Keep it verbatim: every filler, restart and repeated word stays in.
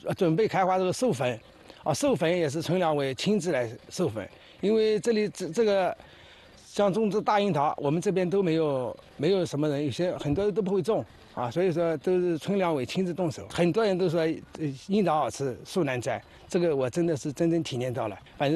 呃准备开发这个授粉，啊，授粉也是村两委亲自来授粉，因为这里这这个像种植大樱桃，我们这边都没有没有什么人，有些很多人都不会种啊，所以说都是村两委亲自动手。很多人都说呃樱桃好吃，树难摘，这个我真的是真正体验到了，反正。